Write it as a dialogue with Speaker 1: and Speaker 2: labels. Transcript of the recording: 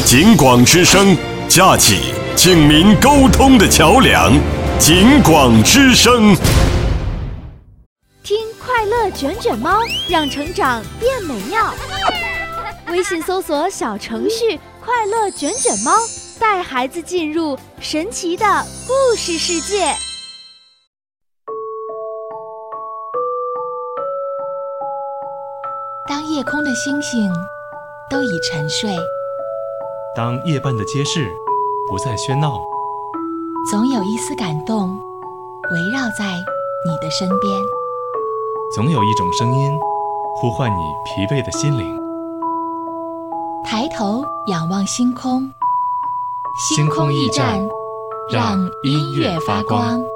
Speaker 1: 警广之声，架起警民沟通的桥梁。警广之声，
Speaker 2: 听快乐卷卷猫，让成长变美妙。微信搜索小程序快乐卷卷猫，带孩子进入神奇的故事世界。
Speaker 3: 当夜空的星星都已沉睡，
Speaker 4: 当夜半的街市不再喧闹，
Speaker 3: 总有一丝感动围绕在你的身边，
Speaker 4: 总有一种声音呼唤你疲惫的心灵。
Speaker 3: 抬头仰望星空，
Speaker 4: 星空驿站，
Speaker 3: 让音乐发光。